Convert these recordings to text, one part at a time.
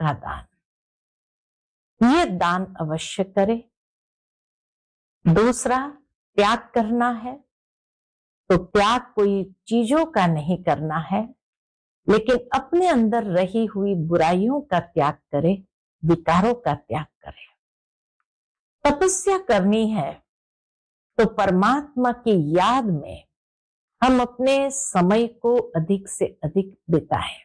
का दान, ये दान अवश्य करें। दूसरा, त्याग करना है तो त्याग कोई चीजों का नहीं करना है, लेकिन अपने अंदर रही हुई बुराइयों का त्याग करें, विकारों का त्याग करें। तपस्या करनी है तो परमात्मा की याद में हम अपने समय को अधिक से अधिक बिताएं।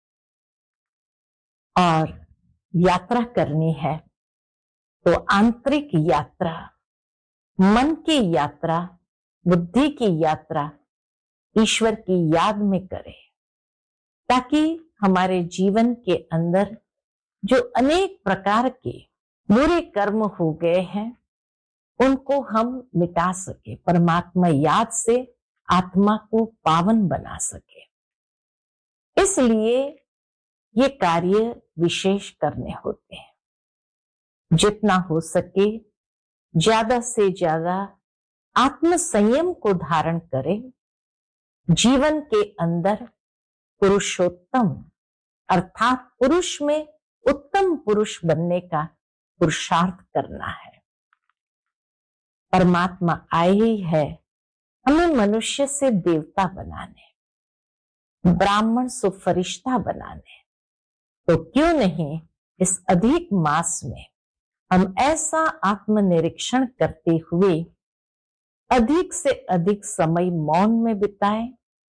और यात्रा करनी है तो आंतरिक यात्रा, मन की यात्रा, बुद्धि की यात्रा ईश्वर की याद में करें, ताकि हमारे जीवन के अंदर जो अनेक प्रकार के बुरे कर्म हो गए हैं उनको हम मिटा सके, परमात्मा याद से आत्मा को पावन बना सके। इसलिए ये कार्य विशेष करने होते हैं। जितना हो सके ज्यादा से ज्यादा आत्म संयम को धारण करें, जीवन के अंदर पुरुषोत्तम अर्थात पुरुष में उत्तम पुरुष बनने का पुरुषार्थ करना है। परमात्मा आए ही है हमें मनुष्य से देवता बनाने, ब्राह्मण से फरिश्ता बनाने, तो क्यों नहीं इस अधिक मास में हम ऐसा आत्मनिरीक्षण करते हुए अधिक से अधिक समय मौन में बिताएं,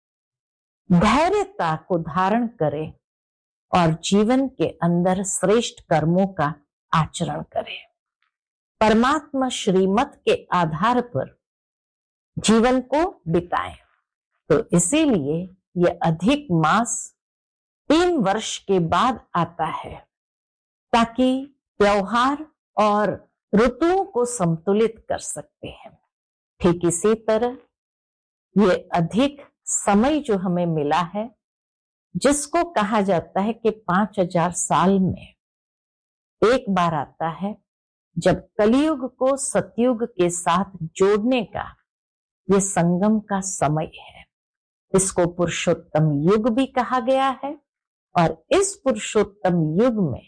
धैर्यता को धारण करें और जीवन के अंदर श्रेष्ठ कर्मों का आचरण करें। परमात्मा श्रीमत के आधार पर जीवन को बिताएं। तो इसीलिए ये अधिक मास 3 वर्ष के बाद आता है, ताकि त्योहार और ऋतुओं को संतुलित कर सकते हैं। ठीक इसी तरह ये अधिक समय जो हमें मिला है, जिसको कहा जाता है कि 5000 साल में एक बार आता है, जब कलयुग को सतयुग के साथ जोड़ने का ये संगम का समय है। इसको पुरुषोत्तम युग भी कहा गया है। और इस पुरुषोत्तम युग में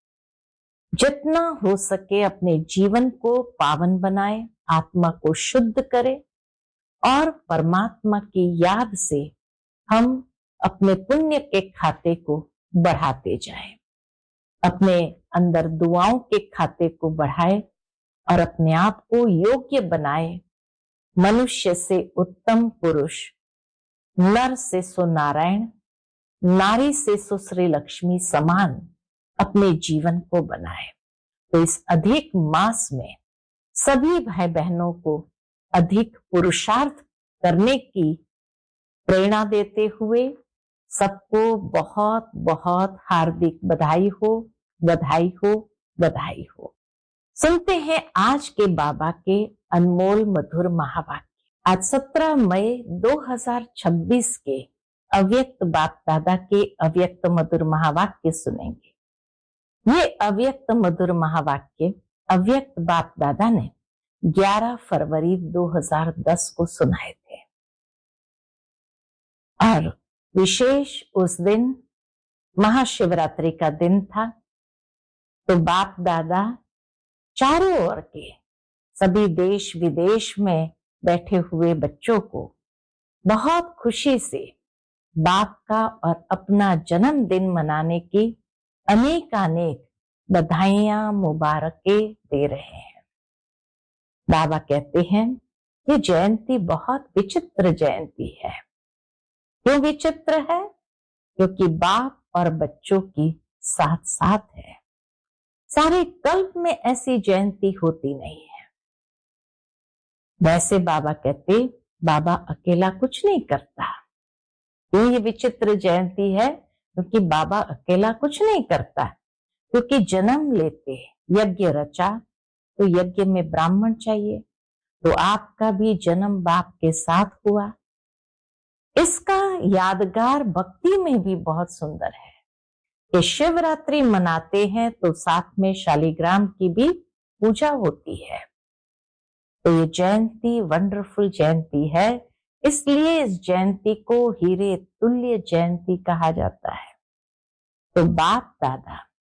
जितना हो सके अपने जीवन को पावन बनाए, आत्मा को शुद्ध करे और परमात्मा की याद से हम अपने पुण्य के खाते को बढ़ाते जाएं, अपने अंदर दुआओं के खाते को बढ़ाए और अपने आप को योग्य बनाए, मनुष्य से उत्तम पुरुष, नर से सो नारायण, नारी से सो श्री लक्ष्मी समान अपने जीवन को बनाए। तो इस अधिक मास में सभी भाई बहनों को अधिक पुरुषार्थ करने की प्रेरणा देते हुए सबको बहुत बहुत हार्दिक बधाई हो, बधाई हो, बधाई हो। सुनते हैं आज के बाबा के अनमोल मधुर महावाक्य। आज 17 मई 2026 के अव्यक्त बाप दादा के अव्यक्त मधुर महावाक्य सुनेंगे। ये अव्यक्त मधुर महावाक्य अव्यक्त बाप दादा ने 11 फरवरी 2010 को सुनाए थे। और विशेष उस दिन महाशिवरात्रि का दिन था। तो बाप दादा चारों ओर के सभी देश विदेश में बैठे हुए बच्चों को बहुत खुशी से बाप का और अपना जन्मदिन मनाने की अनेक बधाइयां मुबारकें दे रहे हैं। बाबा कहते हैं ये जयंती बहुत विचित्र जयंती है। क्यों विचित्र है? क्योंकि बाप और बच्चों की साथ साथ है। सारे कल्प में ऐसी जयंती होती नहीं है। वैसे बाबा कहते बाबा अकेला कुछ नहीं करता। क्यों ये विचित्र जयंती है? क्योंकि बाबा अकेला कुछ नहीं करता, क्योंकि जन्म लेते यज्ञ रचा तो यज्ञ में ब्राह्मण चाहिए। तो आपका भी जन्म बाप के साथ हुआ। इसका यादगार भक्ति में भी बहुत सुंदर है कि शिवरात्रि मनाते हैं तो साथ में शालिग्राम की भी पूजा होती है। तो ये जयंती वंडरफुल जयंती है, इसलिए इस जयंती को हीरे तुल्य जयंती कहा जाता है। तो बाप दादा